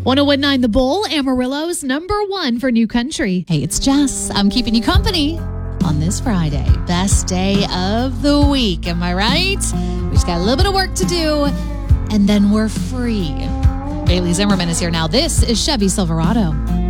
1019 The Bull, Amarillo's #1 for new country. Hey, it's Jess. I'm keeping you company on this Friday. Best day of the week. Am I right? We just got a little bit of work to do, and then we're free. Bailey Zimmerman is here now. This is Chevy Silverado.